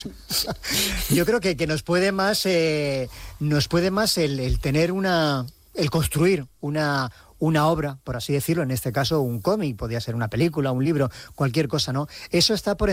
Yo creo que nos puede más el tener el construir una obra, por así decirlo, en este caso un cómic, podría ser una película, un libro, cualquier cosa, ¿no? Eso está por